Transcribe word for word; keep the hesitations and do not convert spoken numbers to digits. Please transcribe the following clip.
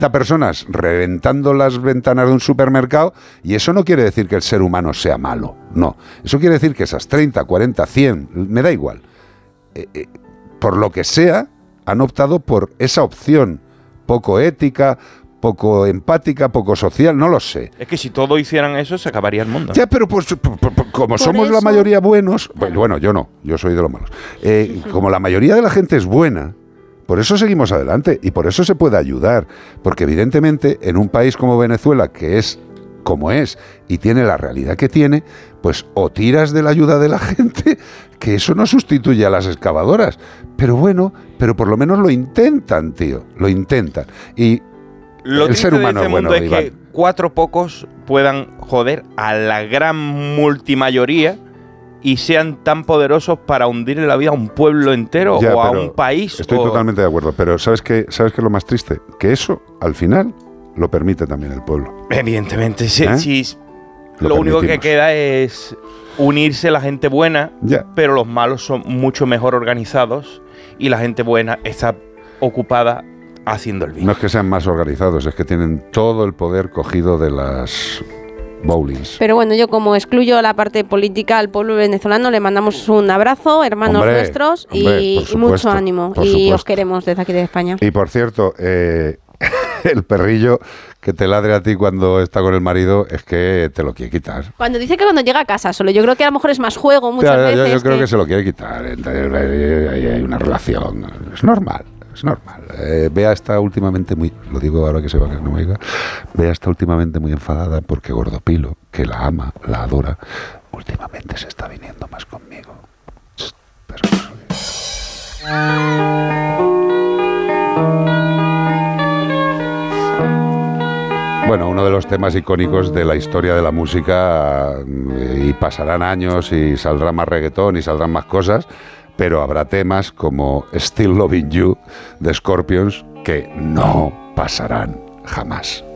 personas reventando las ventanas de un supermercado, y eso no quiere decir que el ser humano sea malo, no. Eso quiere decir que esas treinta, cuarenta, cien, me da igual, eh, eh, por lo que sea, han optado por esa opción poco ética, poco empática, poco social, no lo sé. Es que si todos hicieran eso, se acabaría el mundo. Ya, pero pues, por, por, por, como por somos eso... la mayoría buenos, bueno, bueno, yo no, yo soy de los malos, eh, como la mayoría de la gente es buena, por eso seguimos adelante y por eso se puede ayudar, porque evidentemente en un país como Venezuela, que es como es y tiene la realidad que tiene, pues o tiras de la ayuda de la gente, que eso no sustituye a las excavadoras, pero bueno, pero por lo menos lo intentan, tío, lo intentan. Y lo el ser humano de este mundo es bueno, es que cuatro pocos puedan joder a la gran multimayoría y sean tan poderosos para hundir en la vida a un pueblo entero ya, o a un país. Estoy o... totalmente de acuerdo, pero ¿sabes qué, ¿sabes qué es lo más triste? Que eso, al final, lo permite también el pueblo. Evidentemente, sí. ¿Eh? sí lo lo único que queda es unirse la gente buena, ya. pero los malos son mucho mejor organizados y la gente buena está ocupada haciendo el bien. No es que sean más organizados, es que tienen todo el poder cogido de las bowlings. Pero bueno, yo como excluyo la parte política al pueblo venezolano, le mandamos un abrazo, hermanos hombre, nuestros, hombre, y, supuesto, y mucho ánimo. Y supuesto. Os queremos desde aquí de España. Y por cierto, eh, el perrillo que te ladre a ti cuando está con el marido es que te lo quiere quitar. Cuando dice que cuando llega a casa solo, yo creo que a lo mejor es más juego muchas ya, veces. Yo, yo creo que... que se lo quiere quitar. Hay una relación, es normal. Es normal. Eh, Bea está últimamente muy... Lo digo ahora que se va, que no me diga. Bea está últimamente muy enfadada porque Gordopilo, que la ama, la adora, últimamente se está viniendo más conmigo. Pero bueno, uno de los temas icónicos de la historia de la música, y pasarán años y saldrá más reggaetón y saldrán más cosas, pero habrá temas como Still Loving You de Scorpions que no pasarán jamás.